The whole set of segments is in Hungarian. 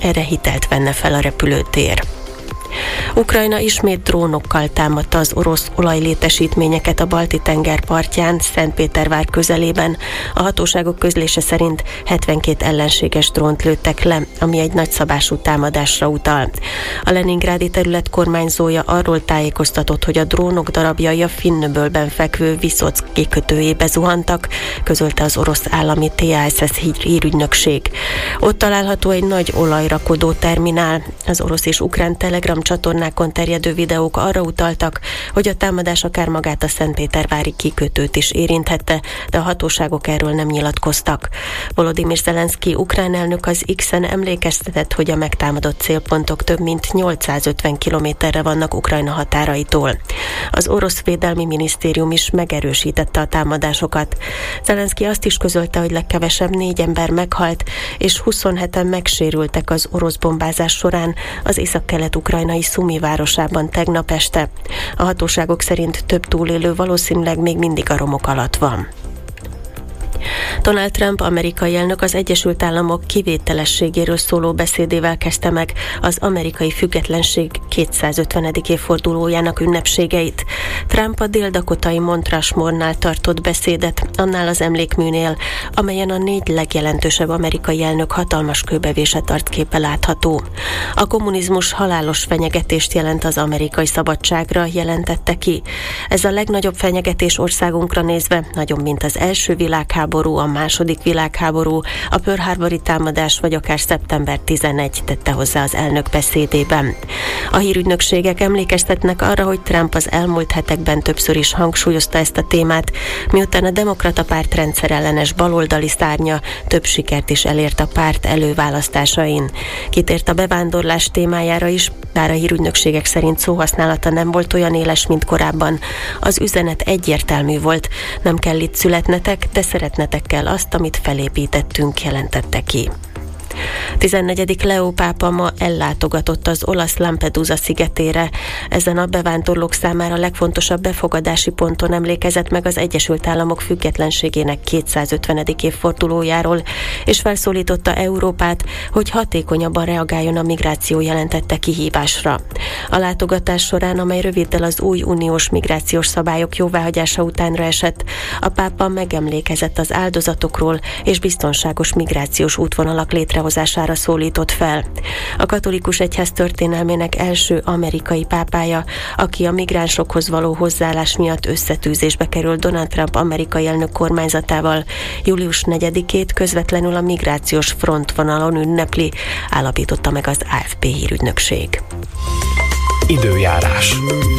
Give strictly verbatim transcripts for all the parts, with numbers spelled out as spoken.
erre hitelt venne fel a repülőtér. Ukrajna ismét drónokkal támadta az orosz olajlétesítményeket a Balti-tenger partján, Szentpétervár közelében. A hatóságok közlése szerint hetvenkét ellenséges drónt lőttek le, ami egy nagyszabású támadásra utal. A leningrádi terület kormányzója arról tájékoztatott, hogy a drónok darabjai a Finnöbölben fekvő Viszock kikötőjébe zuhantak, közölte az orosz állami té á es es hírügynökség. Ott található egy nagy olajrakodó terminál. Az orosz és ukrán Telegram csatornákon terjedő videók arra utaltak, hogy a támadás akár magát a szentpétervári kikötőt is érinthette, de a hatóságok erről nem nyilatkoztak. Volodymyr Zelenszky ukrán elnök az X-en emlékeztetett, hogy a megtámadott célpontok több mint nyolcszázötven kilométerre vannak Ukrajna határaitól. Az orosz védelmi minisztérium is megerősítette a támadásokat. Zelenszky azt is közölte, hogy legkevesebb négy ember meghalt, és huszonheten megsérültek az orosz bombázás során az északkelet-ukrajnai Szumi városában tegnap este. A hatóságok szerint több túlélő valószínűleg még mindig a romok alatt van. Donald Trump amerikai elnök az Egyesült Államok kivételességéről szóló beszédével kezdte meg az amerikai függetlenség kétszázötvenedik évfordulójának ünnepségeit. Trump a dél-dakotai Mount Rushmore-nál tartott beszédet, annál az emlékműnél, amelyen a négy legjelentősebb amerikai elnök hatalmas kőbevésett arcképe látható. A kommunizmus halálos fenyegetést jelent az amerikai szabadságra, jelentette ki. Ez a legnagyobb fenyegetés országunkra nézve, nagyobb, mint az első világháború, a második világháború, a Pearl Harbori támadás vagy akár szeptember tizenegy, tette hozzá az elnök beszédében. A hírügynökségek emlékeztetnek arra, hogy Trump az elmúlt hetekben többször is hangsúlyozta ezt a témát, miután a demokrata párt rendszerellenes baloldali szárnya több sikert is elért a párt előválasztásain. Kitért a bevándorlás témájára is, bár a hírügynökségek szerint szóhasználata nem volt olyan éles, mint korábban. Az üzenet egyértelmű volt, nem kell itt születnetek, de szeretnetek kell azt, amit felépítettünk, jelentette ki. tizennegyedik Leó pápa ma ellátogatott az olasz Lampedusa szigetére. Ezen a bevándorlók számára legfontosabb befogadási ponton emlékezett meg az Egyesült Államok függetlenségének kétszázötvenedik évfordulójáról, és felszólította Európát, hogy hatékonyabban reagáljon a migráció jelentette kihívásra. A látogatás során, amely röviddel az új uniós migrációs szabályok jóváhagyása utánra esett, a pápa megemlékezett az áldozatokról és biztonságos migrációs útvonalak létrehozására szólított fel. A katolikus egyház történelmének első amerikai pápája, aki a migránsokhoz való hozzáállás miatt összetűzésbe került Donald Trump amerikai elnök kormányzatával, július negyedikét közvetlenül a migrációs frontvonalon ünnepli, állapította meg az á ef pé hírügynökség. Időjárás.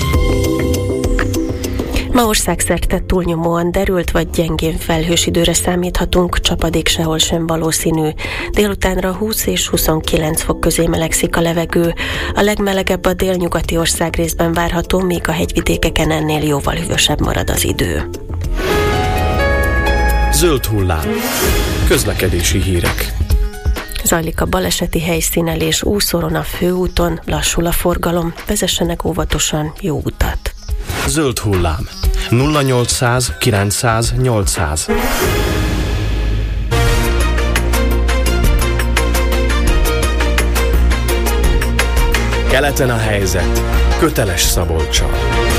Ma országszerte túlnyomóan derült vagy gyengén felhős időre számíthatunk, csapadék sehol sem valószínű. Délutánra húsz és huszonkilenc fok közé melegszik a levegő. A legmelegebb a délnyugati országrészben várható, míg a hegyvidékeken ennél jóval hűvösebb marad az idő. Zöld hullám. Közlekedési hírek. Zajlik a baleseti helyszínelés Újszoron a főúton, lassul a forgalom, vezessenek óvatosan, jó utat. Zöld hullám. nulla nyolcszáz kilencszáz nyolcszáz. Keleten a helyzet. Köteles Szabolccsal.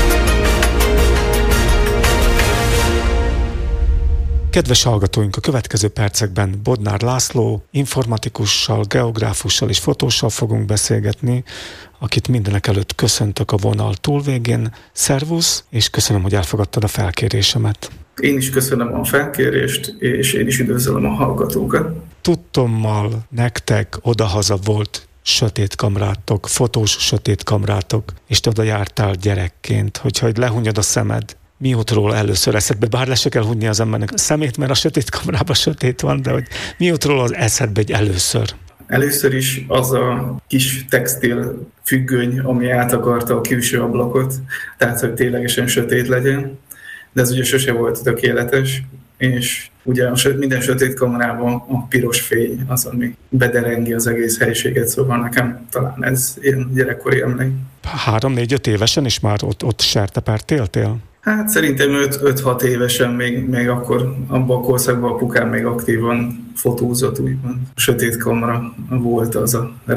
Kedves hallgatóink, a következő percekben Bodnár László informatikussal, geográfussal és fotóssal fogunk beszélgetni, akit mindenek előtt köszöntök a vonal túlvégén. Szervusz, és köszönöm, hogy elfogadtad a felkérésemet. Én is köszönöm a felkérést, és én is üdvözlöm a hallgatókat. Tudtommal nektek odahaza volt sötét kamrátok, fotós sötét kamrátok, és te oda jártál gyerekként, hogyha hogy lehunyod a szemed. Mi jut róla először eszedbe? Bár le se kell hunni az embernek a szemét, mert a sötét kamrában sötét van, de hogy mi jut róla az eszedbe egy először? Először is az a kis textil függöny, ami átakarta a külső ablakot, tehát hogy ténylegesen sötét legyen, de ez ugye sose volt tökéletes, és ugye minden sötét kamerában a piros fény az, ami bederengi az egész helyiséget, szóval nekem talán ez ilyen gyerekkori emlék. Három, négy, öt évesen is már ott, ott sertepert éltél? Hát szerintem öt-hat évesen még, még akkor abban a korszakban apukám még aktívan fotózott, úgymond. A sötét kamera volt az a